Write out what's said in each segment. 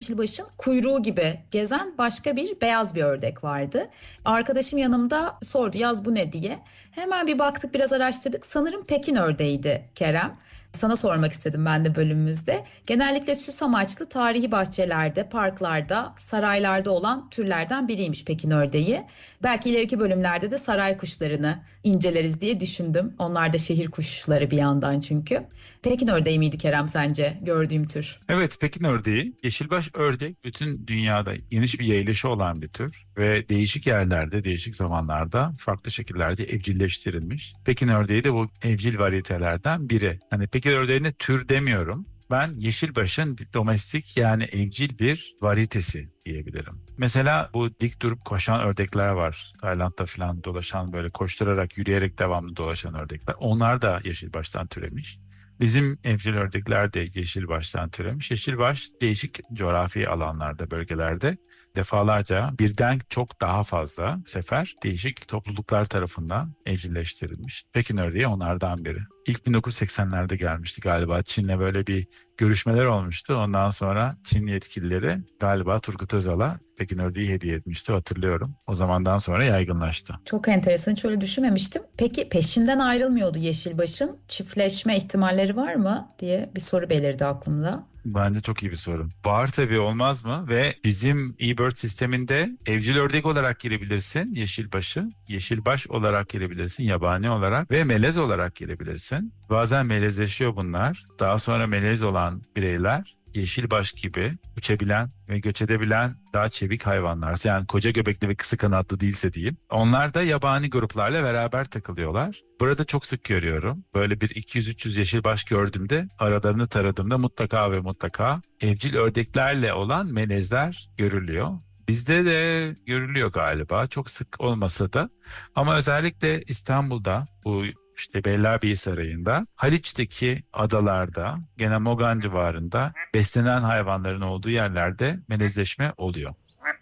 yeşilbaşın kuyruğu gibi gezen başka bir beyaz bir ördek vardı. Arkadaşım yanımda sordu, yaz bu ne diye. Hemen bir baktık, biraz araştırdık. Sanırım Pekin ördeğiydi Kerem. Sana sormak istedim ben de bölümümüzde. Genellikle süs amaçlı tarihi bahçelerde, parklarda, saraylarda olan türlerden biriymiş Pekin ördeği. Belki ileriki bölümlerde de saray kuşlarını inceleriz diye düşündüm. Onlar da şehir kuşları bir yandan çünkü. Pekin ördeği miydi Kerem sence gördüğüm tür? Evet, Pekin ördeği, yeşilbaş ördek bütün dünyada geniş bir yayılışı olan bir tür ve değişik yerlerde, değişik zamanlarda farklı şekillerde evcilleştirilmiş. Pekin ördeği de bu evcil varyetelerden biri. Hani Pekin ördeğine tür demiyorum. Ben yeşilbaşın domestik yani evcil bir varyetesi diyebilirim. Mesela bu dik durup koşan ördekler var. Tayland'da falan dolaşan böyle koşturarak, yürüyerek devamlı dolaşan ördekler. Onlar da yeşilbaştan türemiş. Bizim evcil ördekler de yeşilbaştan türemiş. Yeşilbaş değişik coğrafi alanlarda, bölgelerde defalarca birden çok daha fazla sefer değişik topluluklar tarafından evcilleştirilmiş. Pekin ördeği onlardan biri. İlk 1980'lerde gelmişti galiba. Çin'le böyle bir görüşmeler olmuştu. Ondan sonra Çin yetkilileri galiba Turgut Özal'a Pekin ördeği hediye etmişti, hatırlıyorum. O zamandan sonra yaygınlaştı. Çok enteresan, hiç öyle düşünmemiştim. Peki peşinden ayrılmıyordu yeşilbaşın. Çiftleşme ihtimalleri var mı diye bir soru belirdi aklımda. Bence çok iyi bir soru. Var tabii, olmaz mı? Ve bizim eBird sisteminde evcil ördek olarak girebilirsin yeşilbaşı. Yeşilbaş olarak girebilirsin yabani olarak ve melez olarak girebilirsin. Bazen melezleşiyor bunlar. Daha sonra melez olan bireyler yeşilbaş gibi uçabilen ve göç edebilen daha çevik hayvanlar. Yani koca göbekli ve kısa kanatlı değilse diyeyim. Onlar da yabani gruplarla beraber takılıyorlar. Burada çok sık görüyorum. Böyle bir 200-300 yeşilbaş gördüğümde aralarını taradığımda mutlaka ve mutlaka evcil ördeklerle olan melezler görülüyor. Bizde de görülüyor galiba, çok sık olmasa da, ama özellikle İstanbul'da bu işte Beylerbeyi Sarayı'nda, Haliç'teki adalarda, gene Mogan civarında beslenen hayvanların olduğu yerlerde melezleşme oluyor.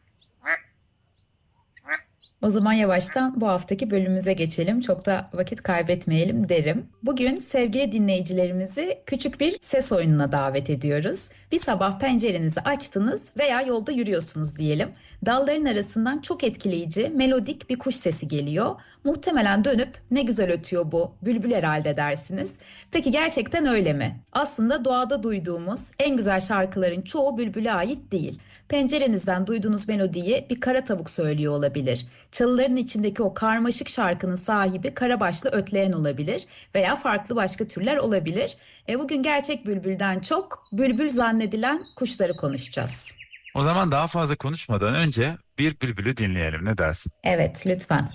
O zaman yavaştan bu haftaki bölümümüze geçelim. Çok da vakit kaybetmeyelim derim. Bugün sevgili dinleyicilerimizi küçük bir ses oyununa davet ediyoruz. Bir sabah pencerenizi açtınız veya yolda yürüyorsunuz diyelim. Dalların arasından çok etkileyici, melodik bir kuş sesi geliyor. Muhtemelen dönüp ne güzel ötüyor bu, bülbül herhalde dersiniz. Peki gerçekten öyle mi? Aslında doğada duyduğumuz en güzel şarkıların çoğu bülbüle ait değil. Pencerenizden duyduğunuz melodiyi bir kara tavuk söylüyor olabilir. Çalıların içindeki o karmaşık şarkının sahibi karabaşlı ötleyen olabilir veya farklı başka türler olabilir. Bugün gerçek bülbülden çok bülbül zannedilen kuşları konuşacağız. O zaman daha fazla konuşmadan önce bir bülbülü dinleyelim, ne dersin? Evet, lütfen.